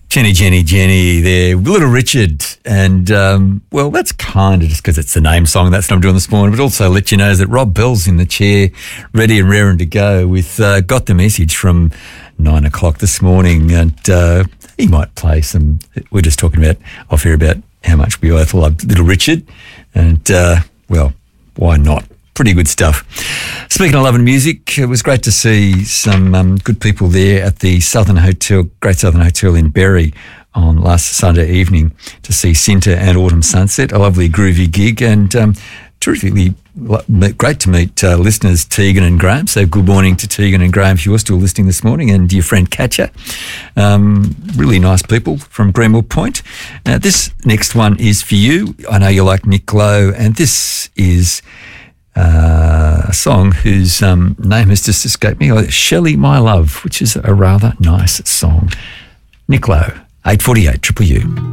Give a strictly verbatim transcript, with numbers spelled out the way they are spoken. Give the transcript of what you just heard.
Jenny, Jenny, Jenny there, Little Richard. And, um, well, that's kind of just because it's the name song. That's what I'm doing this morning. But also let you know that Rob Bell's in the chair, ready and raring to go with uh, Got the Message from nine o'clock this morning. And uh, he might play some, we're just talking about off here about how much we both love Little Richard. And, uh, well, why not? Pretty good stuff. Speaking of love and music, it was great to see some um, good people there at the Southern Hotel, Great Southern Hotel in Berry on last Sunday evening to see Cinta and Autumn Sunset, a lovely groovy gig, and um, terrifically great to meet uh, listeners Tegan and Graham. So good morning to Tegan and Graham if you're still listening this morning, and your friend Katja. Um, really nice people from Greenwell Point. Now this next one is for you. I know you like Nick Lowe, and this is Uh, a song whose um, name has just escaped me, Shelley My Love, which is a rather nice song. Nick Lowe, eight forty-eight Triple U.